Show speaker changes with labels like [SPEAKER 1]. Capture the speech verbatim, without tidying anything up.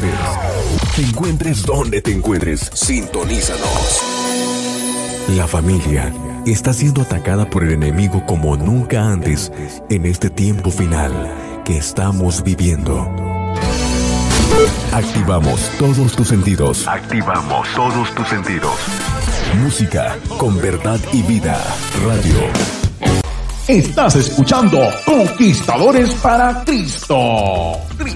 [SPEAKER 1] estés, te encuentres donde te encuentres, sintonízanos. La familia está siendo atacada por el enemigo como nunca antes en este tiempo final que estamos viviendo. Activamos todos tus sentidos. Activamos todos tus sentidos. Música con verdad y vida. Radio.
[SPEAKER 2] Estás escuchando Conquistadores para Cristo.